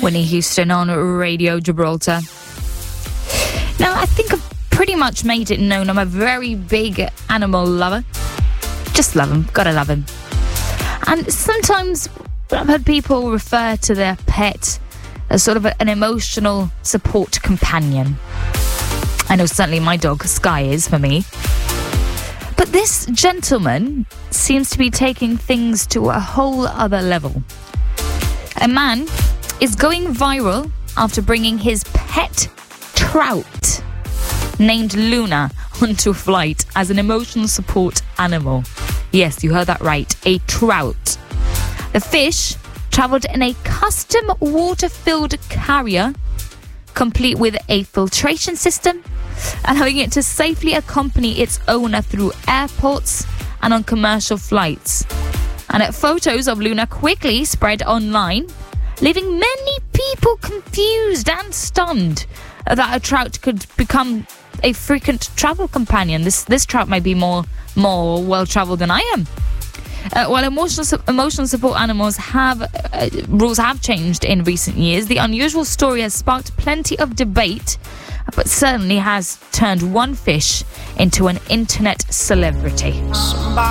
Whitney Houston on Radio Gibraltar. Now, I think I've pretty much made it known I'm a very big animal lover. Just love them. Gotta love them. And sometimes I've heard people refer to their pet as sort of an emotional support companion. I know certainly my dog Sky is for me. But this gentleman seems to be taking things to a whole other level. A man is going viral after bringing his pet trout named Luna onto a flight as an emotional support animal. Yes, you heard that right, a trout. The fish travelled in a custom water-filled carrier, complete with a filtration system, allowing it to safely accompany its owner through airports and on commercial flights. And photos of Luna quickly spread online, leaving many people confused and stunned that a trout could become a frequent travel companion. This trout may be more well-travelled than I am. While emotional support animals rules have changed in recent years, the unusual story has sparked plenty of debate, but certainly has turned one fish into an internet celebrity.